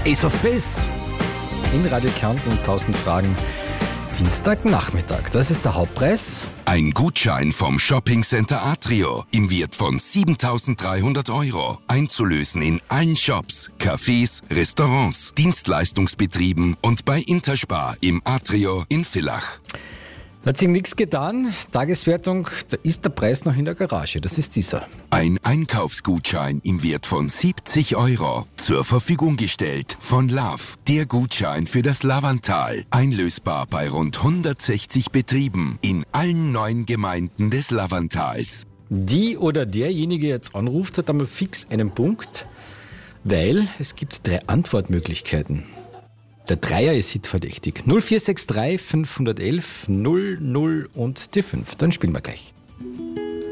Ace of Base in Radio Kärnten, 1000 Fragen. Dienstagnachmittag, das ist der Hauptpreis. Ein Gutschein vom Shoppingcenter Atrio im Wert von 7.300 €. Einzulösen in allen Shops, Cafés, Restaurants, Dienstleistungsbetrieben und bei Interspar im Atrio in Villach. Da hat sich nichts getan. Tageswertung, da ist der Preis noch in der Garage. Das ist dieser. Ein Einkaufsgutschein im Wert von 70 € zur Verfügung gestellt von Love. Der Gutschein für das Lavantal. Einlösbar bei rund 160 Betrieben in allen 9 Gemeinden des Lavantals. Die oder derjenige jetzt anruft, hat einmal fix einen Punkt, weil es gibt 3 Antwortmöglichkeiten. Der Dreier ist hitverdächtig. 0463 511 00 und die 5. Dann spielen wir gleich.